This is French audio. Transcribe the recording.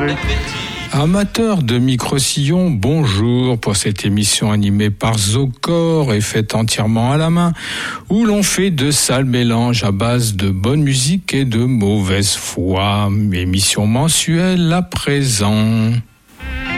Amateurs de micro-sillons, bonjour pour cette émission animée par Zocor et faite entièrement à la main, où l'on fait de sales mélanges à base de bonne musique et de mauvaise foi. Émission mensuelle à présent.